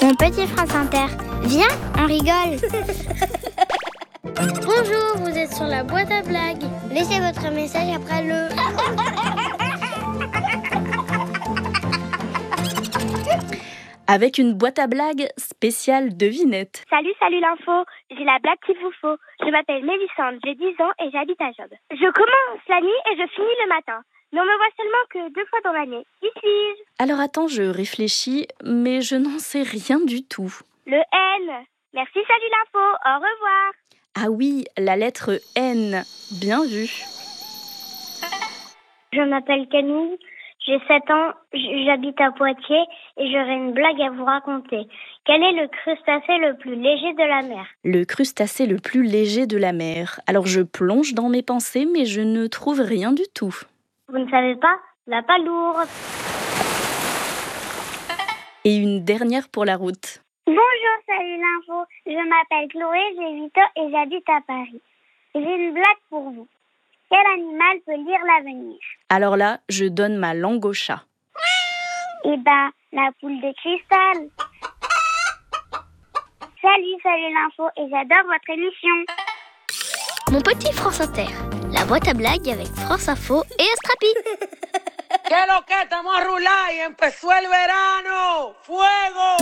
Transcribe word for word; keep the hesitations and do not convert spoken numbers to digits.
Mon petit France Inter, viens, on rigole. Bonjour, vous êtes sur la boîte à blagues. Laissez votre message après le... Avec une boîte à blagues spéciale devinette. Salut, salut l'info, j'ai la blague qu'il vous faut. Je m'appelle Mélissande, j'ai dix ans et j'habite à Job. Je commence la nuit et je finis le matin. Mais on me voit seulement que deux fois dans l'année. Qui suis-je ? Alors attends, je réfléchis, mais je n'en sais rien du tout. Le N. Merci, salut l'info, au revoir. Ah oui, la lettre N. Bien vu. Je m'appelle Camille, j'ai sept ans, j'habite à Poitiers et j'aurai une blague à vous raconter. Quel est le crustacé le plus léger de la mer ? Le crustacé le plus léger de la mer. Alors je plonge dans mes pensées, mais je ne trouve rien du tout. Vous ne savez pas ? La palourde. Et une dernière pour la route. Bonjour, salut l'info. Je m'appelle Chloé, j'ai huit ans et j'habite à Paris. J'ai une blague pour vous. Quel animal peut lire l'avenir ? Alors là, je donne ma langue au chat. Eh ben, la poule de cristal. Salut, salut l'info et j'adore votre émission. Mon petit France Inter, la boîte à blagues avec France Info et Astrapi. ¿Qué lo que estamos a rular y empezó el verano? ¡Fuego!